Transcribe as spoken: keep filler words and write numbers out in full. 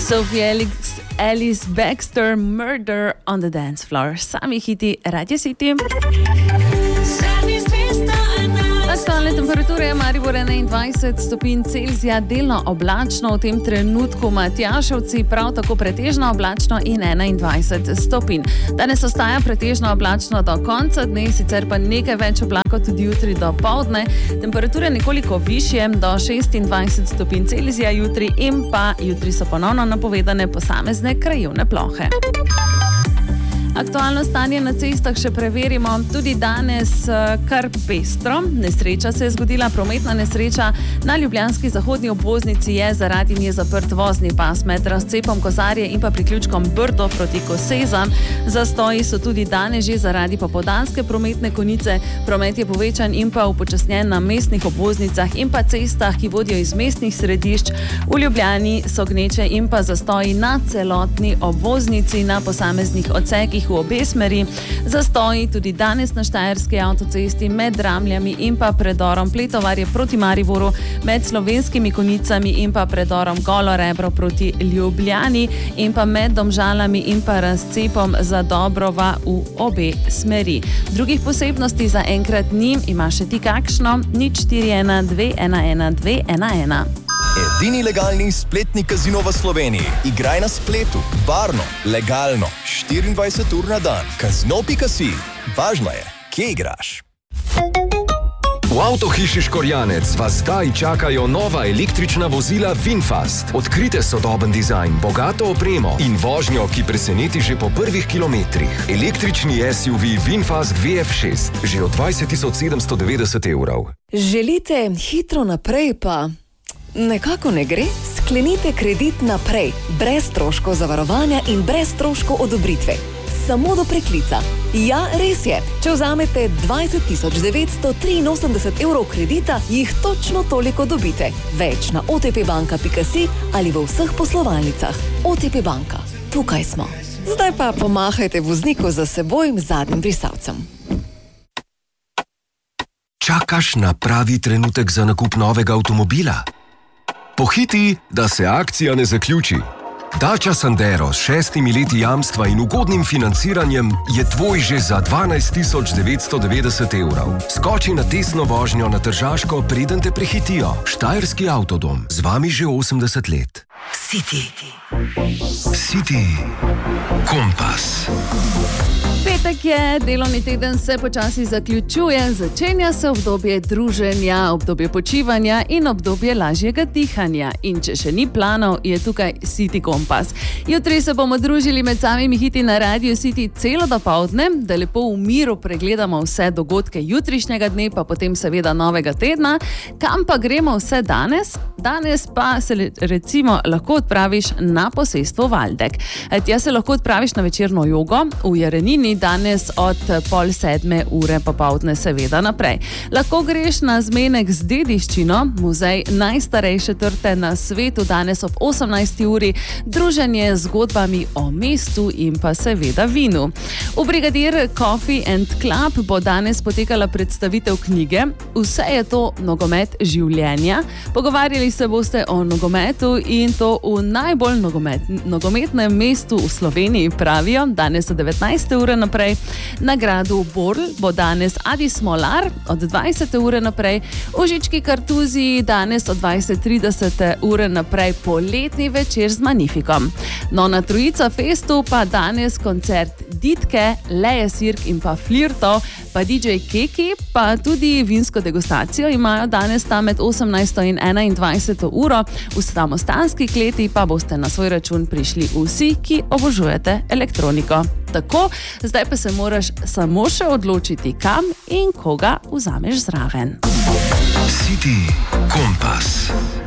Sophie Ellis, Alice Baxter, Murder on the Dance Floor. Sami hiti Radio City. Aktualne temperature je Maribor enaindvajset stopinj Celzija, delno oblačno, v tem trenutku Matjaševci prav tako pretežno oblačno in enaindvajset stopinj. Danes ostaja pretežno oblačno do konca dne, sicer pa nekaj več oblakov tudi jutri do poldne. Temperature nekoliko višje, do šestindvajset stopinj Celzija jutri in pa jutri so ponovno napovedane posamezne krajevne plohe. Aktualno stanje na cestah še preverimo. Tudi danes kar pestro. Nesreča se je zgodila, prometna nesreča na ljubljanski zahodni obvoznici je zaradi nje zaprt vozni pas med razcepom Kozarje in pa priključkom Brdo proti Kosezam. Zastoji so tudi danes že zaradi popoldanske prometne konice. Promet je povečan in pa upočasnjen na mestnih obvoznicah in pa cestah, ki vodijo iz mestnih središč. V Ljubljani so gneče in pa zastoji na celotni obvoznici na posameznih odsekih v obe smeri. Zastoji tudi danes na Štajerski avtocesti med Ramljami in pa predorom Pletovarje proti Mariboru, med Slovenskimi Konicami in pa predorom Golo Rebro proti Ljubljani in pa med Domžalami in pa razcepom Zadobrova v obe smeri. Drugih posebnosti za enkrat ni, ima še ti kakšno? nič štiri ena dve ena ena dve ena ena. Edini legalni spletni kazino v Sloveniji. Igraj na spletu, varno, legalno, štiriindvajset ur na dan. Kazino pika si. Važno je, kje igraš. V Avtohiši Škorjanec vas zdaj čakajo nova električna vozila VinFast. Odkrite sodoben dizajn, bogato opremo in vožnjo, ki preseneti že po prvih kilometrih. Električni S U V VinFast V F šest, že od dvajset tisoč sedemsto devetdeset evrov. Želite hitro naprej pa nekako ne gre? Sklenite kredit naprej, brez stroškov zavarovanja in brez stroškov odobritve. Samo do preklica. Ja, res je. Če vzamete dvajset tisoč devetsto triinosemdeset evrov kredita, jih točno toliko dobite. Več na o t p banka pika si ali v vseh poslovalnicah. O T P banka. Tukaj smo. Zdaj pa pomahajte vozniku za seboj zadnjim brisalcem. Čakaš na pravi trenutek za nakup novega avtomobila? Pohiti, da se akcija ne zaključi. Dacia Sandero s šestimi leti jamstva in ugodnim financiranjem je tvoj že za dvanajst tisoč devetsto devetdeset evrov. Skoči na testno vožnjo na Tržaško, preden te prehitijo. Štajerski avtodom, z vami že osemdeset let. City. City Kompas. Petek je, delovni teden se počasi zaključuje, začenja se obdobje druženja, obdobje počivanja in obdobje lažjega dihanja. In če še ni planov, je tukaj City Kompas. Jutri se bomo družili med samimi hiti na Radio City celo dopoldne, da lepo v miru pregledamo vse dogodke jutrišnjega dne, pa potem seveda novega tedna. Kam pa gremo vse danes? Danes pa se recimo lahko odpraviš na posestvo Valdek. Tja se lahko odpraviš na večerno jogo v Jarenini, danes od pol sedme ure popoldne seveda naprej. Lahko greš na zmenek z dediščino, muzej najstarejše trte na svetu, danes ob osemnajsti uri, druženje z zgodbami o mestu in pa seveda vinu. V Brigadir Coffee and Club bo danes potekala predstavitev knjige Vse je to nogomet življenja. Pogovarjali se boste o nogometu in to v najbolj nogomet, nogometnem mestu v Sloveniji, pravijo, danes od devetnajste ure naprej. Na gradu Borl bo danes Adi Smolar od dvajsete ure naprej, v Žički Kartuziji danes od dvajset trideset ure naprej poletni večer z Magnifikom. No, na Trojica Festu pa danes koncert Ditke, Leje Sirk in pa Flirto, pa D J Keki, pa tudi vinsko degustacijo imajo danes tam med osemnajsto in enaindvajseto uro. V samostanski kleti pa boste na svoj račun prišli vsi, ki obožujete elektroniko. Tako, zdaj pa se moraš samo še odločiti, kam in koga vzameš zraven. City Kompas.